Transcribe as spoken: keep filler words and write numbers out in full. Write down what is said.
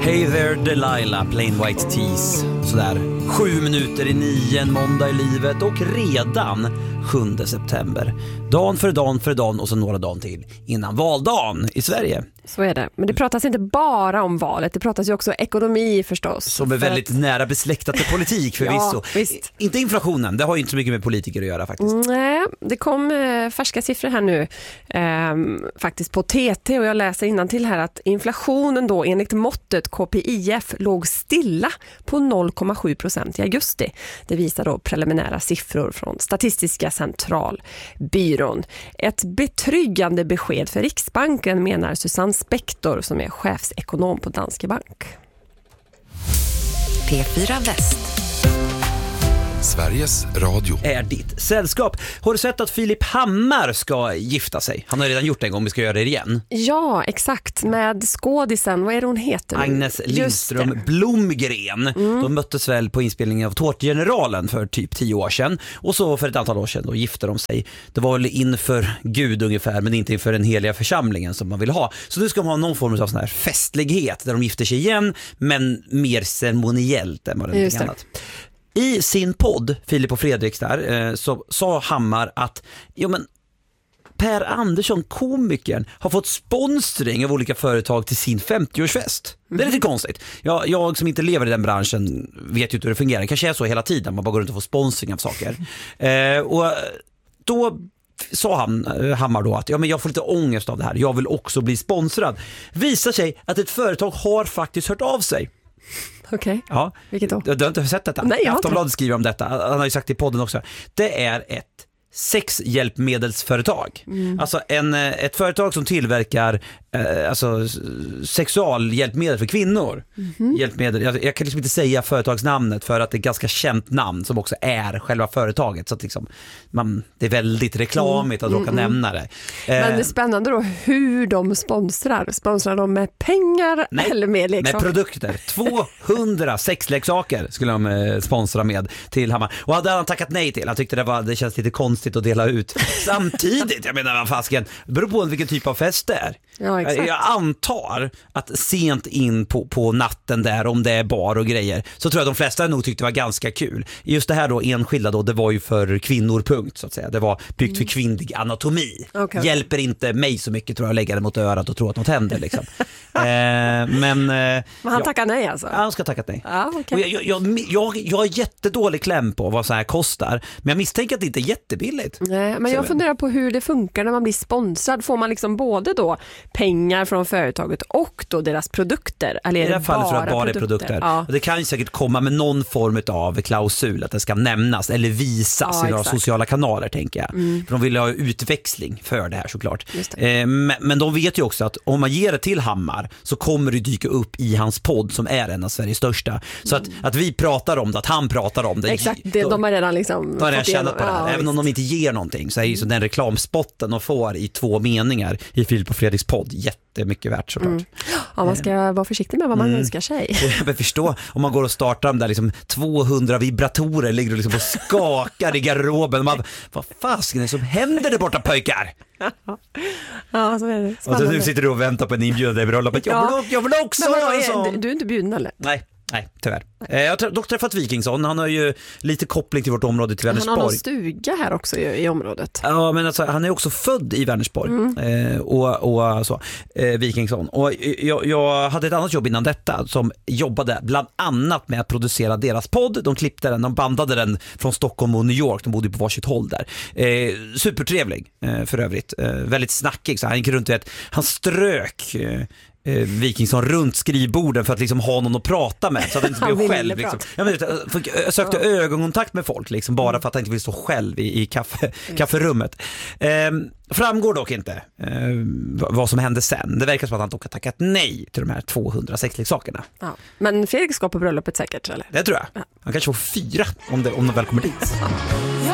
Hey there Delilah, Plain White Tees. Sådär sju minuter i nio, en måndag i livet och redan sjunde september. Dan för dan för dan och så några dagar till innan valdagen i Sverige. Så är det. Men det pratas inte bara om valet. Det pratas ju också ekonomi förstås. Som är väldigt att... nära besläktat till politik förvisso. Ja, visst. Inte inflationen, det har ju inte så mycket med politiker att göra faktiskt. Nej, det kom eh, färska siffror här nu eh, faktiskt på T T och jag läser innantill här att inflationen då enligt måttet K P I F låg stilla på noll komma sju procent i augusti. Det visar då preliminära siffror från Statistiska centralbyrån. Ett betryggande besked för Riksbanken, menar Susanne Spektor som är chefsekonom på Danske Bank. P fyra Väst. Sveriges Radio är ditt sällskap. Har du sett att Filip Hammar ska gifta sig? Han har redan gjort det en gång, vi ska göra det igen. Ja, exakt. Med skådisen, vad är det hon heter? Agnes Lindström Blomgren. Mm. De möttes väl på inspelningen av Tårtgeneralen för typ tio år sedan. Och så för ett antal år sedan då gifte de sig. Det var väl inför Gud ungefär, men inte inför den heliga församlingen som man vill ha. Så nu ska de ha någon form av sån här festlighet där de gifter sig igen, men mer ceremoniellt än vad det är annat. I sin podd, Filip och Fredriks där, så sa Hammar att jo men Per Andersson, komikern, har fått sponsring av olika företag till sin femtioårsfest. Det är lite konstigt. Jag, jag som inte lever i den branschen vet ju inte hur det fungerar. Det kanske är så hela tiden, man bara går runt och får sponsring av saker. Eh, och då sa han, Hammar då, att ja, men jag får lite ångest av det här. Jag vill också bli sponsrad. Visar sig att ett företag har faktiskt hört av sig. Okej, okay. Ja. Vilket då? Du har inte sett detta? Nej, jag har Aftonbladet skriver om detta. Han har ju sagt i podden också. Det är ett sexhjälpmedelsföretag. Mm. Alltså en, ett företag som tillverkar eh, alltså sexualhjälpmedel för kvinnor. Mm-hmm. Hjälpmedel. Jag, jag kan liksom inte säga företagsnamnet för att det är ett ganska känt namn som också är själva företaget. Så att liksom, man, det är väldigt reklamigt att mm. råka mm. nämna det. Men det är spännande då hur de sponsrar. Sponsrar de med pengar Nej, eller med leksaker? Med produkter. tvåhundra sexleksaker skulle de eh, sponsra med till Hammar. Och hade han tackat nej till. Han tyckte det, var, det känns lite konstigt att dela ut samtidigt. Jag menar, vad fasken, det beror på vilken typ av fest det är. Ja, exakt. Jag antar att sent in på, på natten där, om det är bar och grejer, så tror jag de flesta nog tyckte det var ganska kul. Just det här då, enskilda då, det var ju för kvinnor, punkt så att säga. Det var byggt för kvinnlig anatomi. Okay. Hjälper inte mig så mycket, tror jag, att lägga det mot örat och tro att något händer liksom. eh, men, eh, men han ja, tackar nej alltså? Ja, han ska tacka nej. Ja, okay. jag, jag, jag, jag, jag har jättedålig kläm på vad så här kostar, men jag misstänker att det inte är jättebilligt. Nej, men jag funderar på hur det funkar när man blir sponsrad. Får man liksom både då pengar från företaget och då deras produkter? Eller är I det här det fallet bara tror jag bara produkter? är produkter. Ja. Det kan ju säkert komma med någon form av klausul att det ska nämnas eller visas ja, i några sociala kanaler, tänker jag. Mm. För de vill ha utväxling för det här såklart. Det. Eh, men, men de vet ju också att om man ger det till Hammar så kommer det dyka upp i hans podd som är en av Sveriges största. Så att, att vi pratar om det, att han pratar om det. Exakt, det, då, de har redan liksom de har redan tjänat på det här. Ja, Även visst. om de inte ger någonting så är ju så den reklamspotten de får i två meningar i Filip och Fredriks podd jättemycket värt såklart. Mm. Ja, man ska vara försiktig med vad man mm. önskar sig. Jag förstår, om man går och startar de där liksom tvåhundra vibratorer ligger och liksom och skakar i garderoben och man, vad fasken är det som händer där borta, pojkar? Ja, så är det. Spännande. Och så sitter du och väntar på en inbjudan i bröllopet. Jag, ja. vill, jag vill också men vadå, en sån. är, du är inte bjuden eller? Nej. Nej, tyvärr. Jag har dock träffat Wikingsson. Han har ju lite koppling till vårt område till Vänersborg. Han har en stuga här också i, i området. Ja, men alltså, han är också född i Vänersborg. Mm. eh, och, och så, eh, Wikingsson. Och jag, jag hade ett annat jobb innan detta som jobbade bland annat med att producera deras podd. De klippte den, de bandade den från Stockholm och New York. De bodde på varsitt håll där. Eh, supertrevlig eh, för övrigt. Eh, väldigt snackig. Så han gick runt, vet, han strök... Eh, Eh, Wikingsson runt skrivborden för att liksom ha någon att prata med så att han inte blev själv liksom. Jag, men, jag sökte ja. ögonkontakt med folk liksom, bara för att han inte vill stå själv i, i kaffe, kafferummet. Eh, framgår dock inte eh, vad som hände sen. Det verkar som att han dock har tackat nej till de här tvåhundrasex leksakerna. Ja. Men Fredrik ska på bröllopet säkert, eller? Det tror jag. Han kanske får fyra om det, om de väl kommer dit. Ja.